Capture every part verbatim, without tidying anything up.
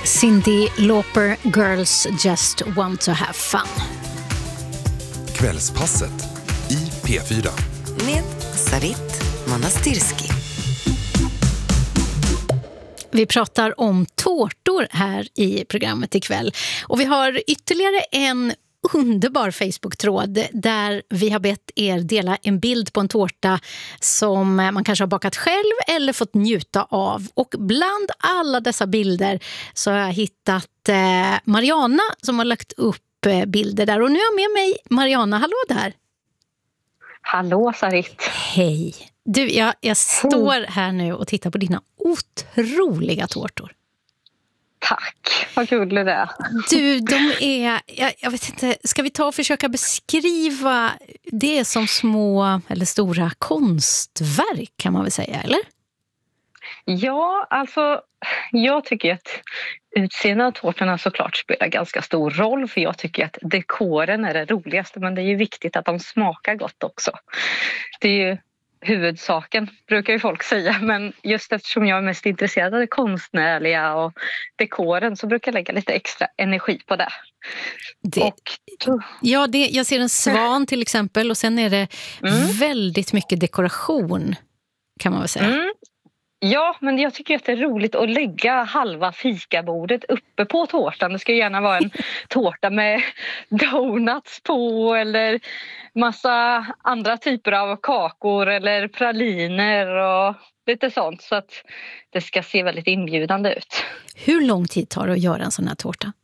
Cyndi Lauper, Girls Just Want to Have Fun. Kvällspasset i P fyra. Med Sarit Manastirski. Vi pratar om tårtor här i programmet ikväll. Och vi har ytterligare en underbar Facebook-tråd där vi har bett er dela en bild på en tårta som man kanske har bakat själv eller fått njuta av. Och bland alla dessa bilder så har jag hittat eh, Mariana som har lagt upp eh, bilder där. Och nu är jag med mig Mariana. Hallå där! Hallå Sarit! Hej! Du, jag, jag står här nu och tittar på dina otroliga tårtor. Tack, vad kul det är. Du, de är, jag, jag vet inte, ska vi ta och försöka beskriva det som små eller stora konstverk kan man väl säga, eller? Ja, alltså jag tycker att utseendet av tårtorna såklart spelar ganska stor roll, för jag tycker att dekoren är det roligaste, men det är ju viktigt att de smakar gott också. Det är ju huvudsaken, brukar ju folk säga, men just eftersom jag är mest intresserad av det konstnärliga och dekoren så brukar jag lägga lite extra energi på det. det och, ja, det, jag ser en svan till exempel och sen är det mm. väldigt mycket dekoration kan man väl säga. Mm. Ja, men jag tycker att det är roligt att lägga halva fikabordet uppe på tårtan. Det ska gärna vara en tårta med donuts på eller massa andra typer av kakor eller praliner och lite sånt, så att det ska se väldigt inbjudande ut. Hur lång tid tar det att göra en sån här tårta?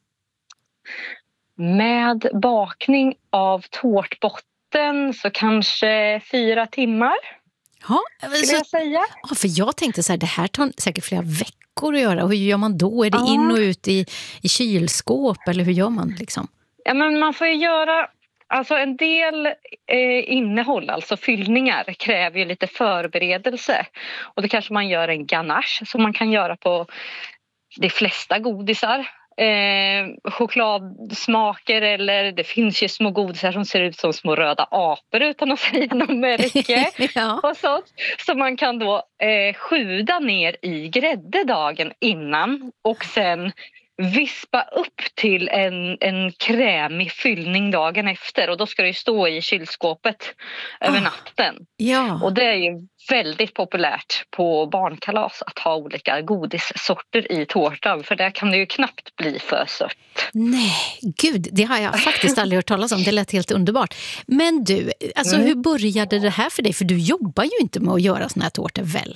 Med bakning av tårtbotten så kanske fyra timmar. Ja, så, jag säga. Ja, för jag tänkte så här, det här tar säkert flera veckor att göra. Och hur gör man då? Är det ja. in och ut i, i kylskåp eller hur gör man liksom? Ja, men man får ju göra, alltså en del eh, innehåll, alltså fyllningar, kräver ju lite förberedelse. Och det kanske man gör en ganache som man kan göra på de flesta godisar. Eh, chokladsmaker, eller det finns ju små godisar som ser ut som små röda apor utan att säga något märke. ja. och sånt. Så man kan då eh, sjuda ner i grädde dagen innan och sen vispa upp till en, en krämig fyllning dagen efter, och då ska det ju stå i kylskåpet oh. över natten. Ja. Och det är ju väldigt populärt på barnkalas att ha olika godissorter i tårtan, för där kan det ju knappt bli för sött. Nej, gud, det har jag faktiskt aldrig hört talas om. Det lät helt underbart. Men du, alltså mm. hur började det här för dig? För du jobbar ju inte med att göra såna här tårtor väl?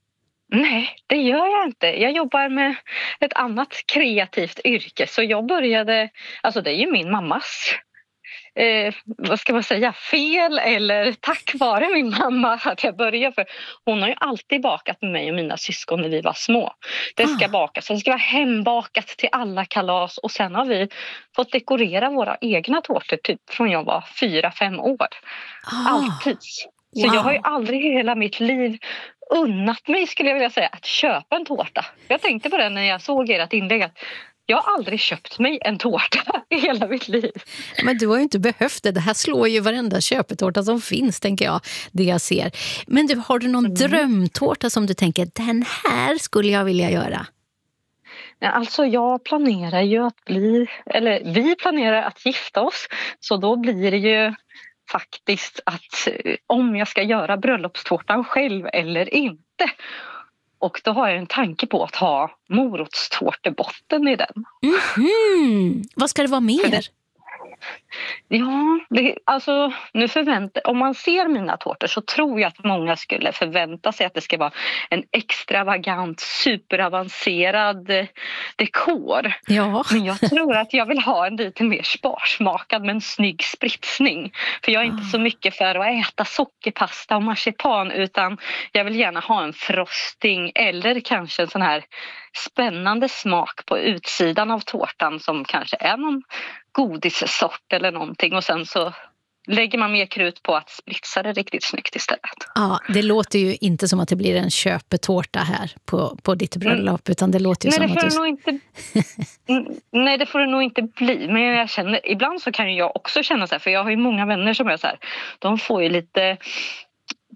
Nej, det gör jag inte. Jag jobbar med ett annat kreativt yrke. Så jag började, alltså det är ju min mammas, eh, vad ska man säga, fel eller tack vare min mamma att jag började. För hon har ju alltid bakat med mig och mina syskon när vi var små. Det ska ah. bakas, det ska vara hembakat till alla kalas. Och sen har vi fått dekorera våra egna tårtor typ från jag var fyra, fem år. Ah. Alltid. Så wow. jag har ju aldrig i hela mitt liv unnat mig, skulle jag vilja säga, att köpa en tårta. Jag tänkte på det när jag såg ert inlägg, att jag har aldrig köpt mig en tårta i hela mitt liv. Men du har ju inte behövt det. Det här slår ju varenda köpetårta som finns, tänker jag, det jag ser. Men du, har du någon mm. drömtårta som du tänker, den här skulle jag vilja göra? Alltså jag planerar ju att bli, eller vi planerar att gifta oss, så då blir det ju faktiskt att om jag ska göra bröllopstårtan själv eller inte. Och då har jag en tanke på att ha morotstårtebotten i den. Mm-hmm. Vad ska det vara mer? Ja, det, alltså nu förväntar, om man ser mina tårtor så tror jag att många skulle förvänta sig att det ska vara en extravagant, superavancerad dekor. Ja. Men jag tror att jag vill ha en lite mer sparsmakad med en snygg spritsning. För jag är inte så mycket för att äta sockerpasta och marsipan, utan jag vill gärna ha en frosting eller kanske en sån här spännande smak på utsidan av tårtan som kanske är någon godissort eller någonting, och sen så lägger man mer krut på att spritsa det riktigt snyggt istället. Ja, det låter ju inte som att det blir en köpetårta här på, på ditt bröllop, mm. utan det låter ju nej, som det får att du... det nog inte... Nej, det får det nog inte bli. Men jag känner, ibland så kan jag också känna så här, för jag har ju många vänner som är så här, de får ju lite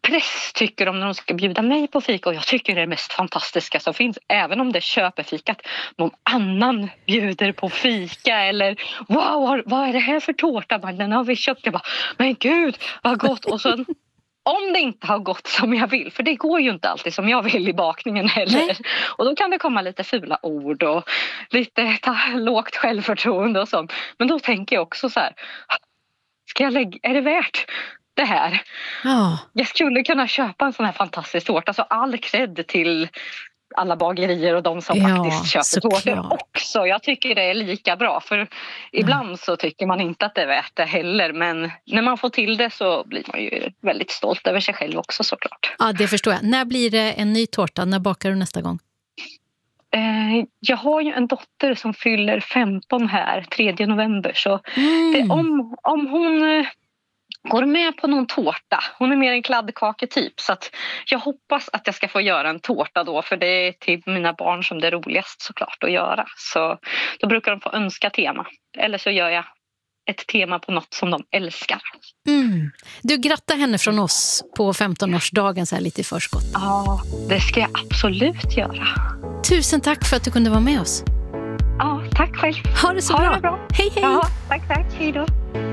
press tycker de när de ska bjuda mig på fika. Och jag tycker det är det mest fantastiska som finns. Även om det köper fikat. Någon annan bjuder på fika. Eller wow, vad är det här för tårta? Den har vi köpt. Jag bara, men gud vad gott. Och så om det inte har gått som jag vill. För det går ju inte alltid som jag vill i bakningen heller. Nej. Och då kan det komma lite fula ord. Och lite ta, lågt självförtroende och sånt. Men då tänker jag också så här. Ska jag lägga, är det värt det här? Ja. Jag skulle kunna köpa en sån här fantastisk tårta. Alltså all cred till alla bagerier och de som ja, faktiskt köper tårtor också. Jag tycker det är lika bra. För ibland mm. så tycker man inte att det är värt det heller. Men när man får till det så blir man ju väldigt stolt över sig själv också såklart. Ja, det förstår jag. När blir det en ny tårta? När bakar du nästa gång? Eh, jag har ju en dotter som fyller femton här, tredje november. Så mm. det, om, om hon går med på någon tårta. Hon är mer en kladdkaketyp. Så att jag hoppas att jag ska få göra en tårta då. För det är till mina barn som det är roligast såklart att göra. Så då brukar de få önska tema. Eller så gör jag ett tema på något som de älskar. Mm. Du, grattar henne från oss på femtonårsdagen så här lite i förskott. Ja, det ska jag absolut göra. Tusen tack för att du kunde vara med oss. Ja, tack själv. Ha det så ha bra. Det bra. Hej, hej. Ja, tack, tack. Hej då.